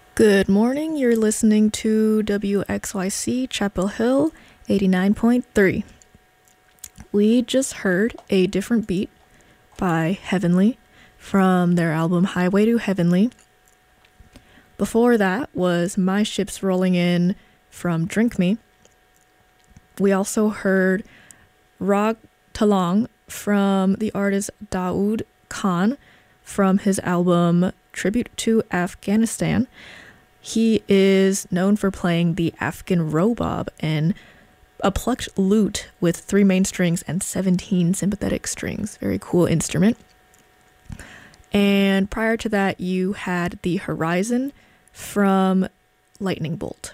Good morning. You're listening to WXYC Chapel Hill 89.3. We just heard A Different Beat by Heavenly from their album Highway to Heavenly. Before that was My Ship's Rolling In from Drink Me. We also heard Rag Talong from the artist Daoud Khan from his album Tribute to Afghanistan. He is known for playing the Afghan robob and a plucked lute with 3 main strings and 17 sympathetic strings. Very cool instrument. And prior to that, you had The Horizon from Lightning Bolt.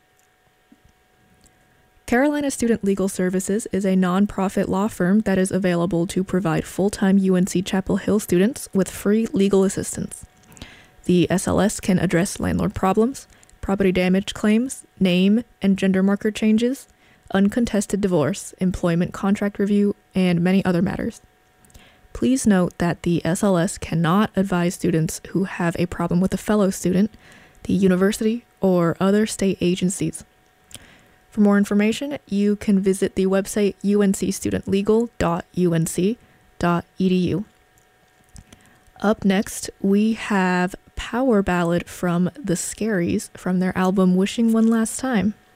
Carolina Student Legal Services is a nonprofit law firm that is available to provide full-time UNC Chapel Hill students with free legal assistance. The SLS can address landlord problems, property damage claims, name and gender marker changes, uncontested divorce, employment contract review, and many other matters. Please note that the SLS cannot advise students who have a problem with a fellow student, the university, or other state agencies. For more information, you can visit the website uncstudentlegal.unc.edu. Up next, we have Power Ballad from The Scaries from their album Wishing One Last Time.